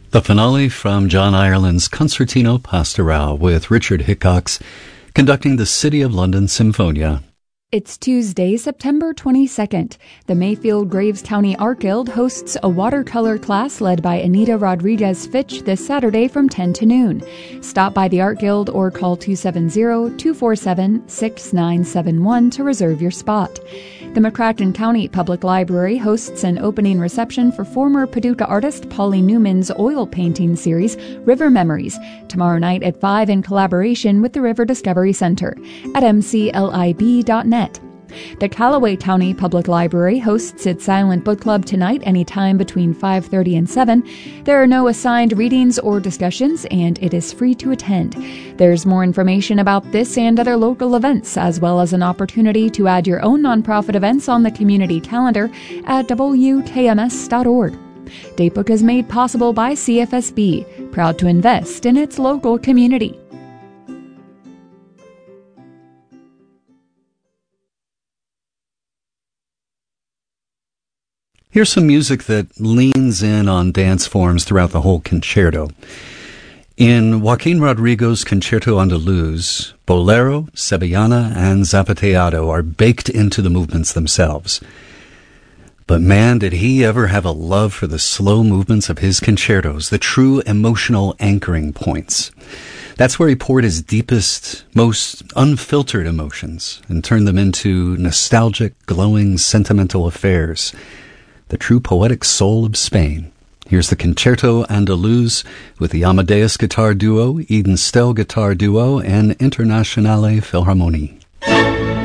The finale from John Ireland's Concertino Pastorale with Richard Hickox conducting the City of London Symphonia. It's Tuesday, September 22nd. The Mayfield Graves County Art Guild hosts a watercolor class led by Anita Rodriguez Fitch this Saturday from 10 to noon. Stop by the Art Guild or call 270-247-6971 to reserve your spot. The McCracken County Public Library hosts an opening reception for former Paducah artist Polly Newman's oil painting series, River Memories, tomorrow night at 5 in collaboration with the River Discovery Center at mclib.net. The Callaway County Public Library hosts its Silent Book Club tonight anytime between 5:30 and 7. There are no assigned readings or discussions, and it is free to attend. There's more information about this and other local events, as well as an opportunity to add your own nonprofit events on the community calendar at wkms.org. Datebook is made possible by CFSB, proud to invest in its local community. Here's some music that leans in on dance forms throughout the whole concerto. In Joaquin Rodrigo's Concerto Andaluz, bolero, sevillana, and zapateado are baked into the movements themselves. But man, did he ever have a love for the slow movements of his concertos, the true emotional anchoring points. That's where he poured his deepest, most unfiltered emotions and turned them into nostalgic, glowing, sentimental affairs. The true poetic soul of Spain. Here's the Concerto Andaluz with the Amadeus Guitar Duo, Eden Stell Guitar Duo, and Internationale Philharmonie.